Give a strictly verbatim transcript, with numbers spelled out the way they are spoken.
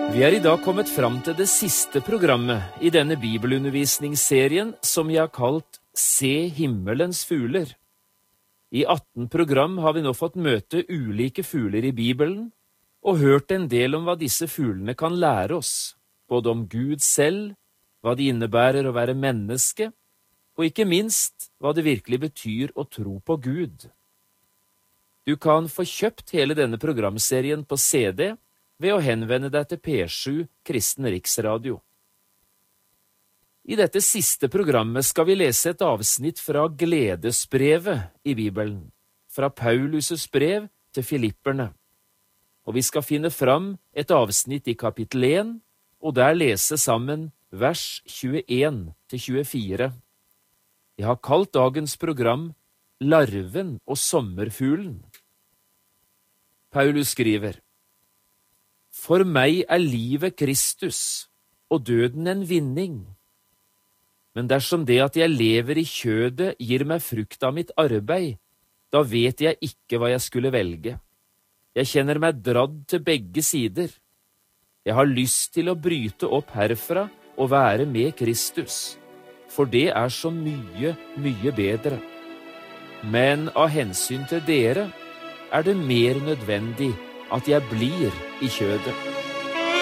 Vi er i dag kommet fram til det siste programmet i denne bibelundervisningsserien som jeg har kalt Se himmelens fugler. I atten program har vi nå fått møte ulike fugler i Bibelen og hørt en del om hva disse fuglene kan lære oss, både om Gud selv, hva det innebærer å være menneske, og ikke minst hva det virkelig betyr å tro på Gud. Du kan få kjøpt hele denne programserien på C D ved å henvende deg til P sju Kristen Riksradio. I dette siste programmet skal vi lese et avsnitt fra Gledesbrevet i Bibelen, fra Paulus' brev til Filipperne, og vi skal finne fram et avsnitt i kapittel én, og der lese sammen vers tjueen til tjuefire. Jeg har kalt dagens program Larven og sommerfuglen. Paulus skriver: For meg er livet Kristus, og døden en vinning. Men dersom det at jeg lever i kjødet gir meg frukt av mitt arbeid, da vet jeg ikke hva jeg skulle velge. Jeg kjenner meg dradd til begge sider. Jeg har lyst til å bryte opp herfra og være med Kristus, for det er så mye, mye bedre. Men av hensyn til dere er det mer nødvendig at jeg blir i kjødet.